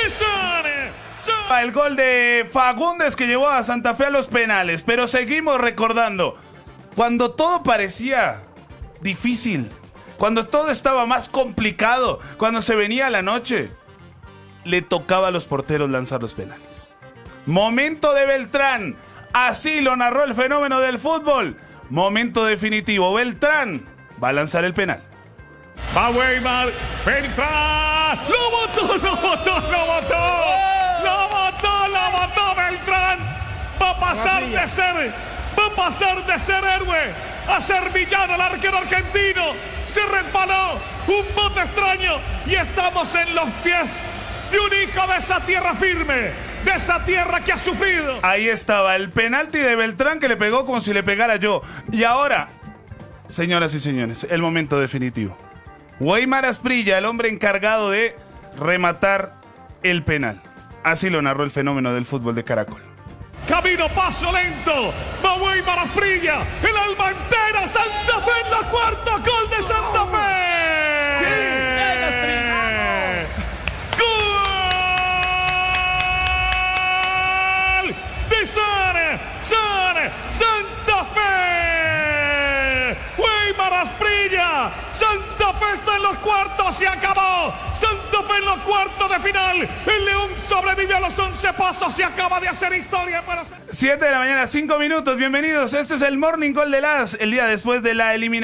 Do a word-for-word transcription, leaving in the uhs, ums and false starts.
de Sane. El gol de Fagundes que llevó a Santa Fe a los penales. Pero seguimos recordando. Cuando todo parecía difícil, cuando todo estaba más complicado, cuando se venía la noche, le tocaba a los porteros lanzar los penales. Momento de Beltrán. Así lo narró el fenómeno del fútbol. Momento definitivo. Beltrán va a lanzar el penal. Va Weimar. Beltrán. Lo botó, lo botó, lo botó. Lo botó, lo botó Beltrán. Va a pasar de ser, va a pasar de ser héroe a ser villano el arquero argentino. Se resbaló. Un bote extraño. Y estamos en los pies de un hijo de esa tierra firme, de esa tierra que ha sufrido. Ahí estaba el penalti de Beltrán que le pegó como si le pegara yo. Y ahora, señoras y señores, el momento definitivo. Weimar Asprilla, el hombre encargado de rematar el penal. Así lo narró el fenómeno del fútbol de Caracol. Camino, paso lento. Va Weimar Asprilla. El alma entera. Santa Fe en la cuarta. Gol de Santa Fe. Sí, el Asprilla. Sane, Sane, Santa Fe. Weimar Asprilla. Santa Fe está en los cuartos. Se acabó. Santa Fe en los cuartos de final. El León sobrevivió a los once pasos. Se acaba de hacer historia. Para... siete de la mañana, cinco minutos. Bienvenidos. Este es el Morning Call de las. El día después de la eliminación.